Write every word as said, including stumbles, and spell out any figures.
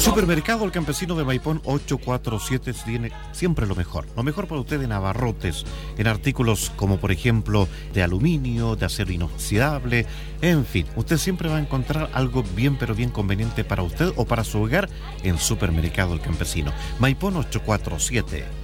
Supermercado El Campesino de Maipón ochocientos cuarenta y siete tiene siempre lo mejor. Lo mejor para usted en abarrotes, en artículos como por ejemplo de aluminio, de acero inoxidable, en fin. Usted siempre va a encontrar algo bien pero bien conveniente para usted o para su hogar en Supermercado El Campesino. Maipón ochocientos cuarenta y siete.